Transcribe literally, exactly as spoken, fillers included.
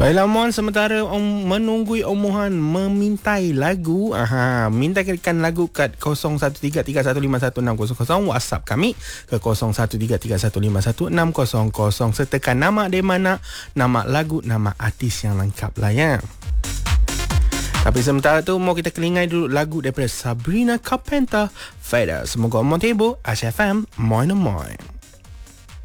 Baiklah Mon, sementara om menunggu omongan memintai lagu, aha, mintakan lagu kat kosong satu tiga tiga satu lima satu enam kosong kosong, WhatsApp kami ke kosong satu tiga tiga satu lima satu enam kosong kosong, sertakan nama dari mana, nama lagu, nama artis yang lengkap lah ya. Tapi sementara tu mau kita kelingai dulu lagu daripada Sabrina Carpenter, Fader. Semoga om terhibur. Ash F M, moin moin.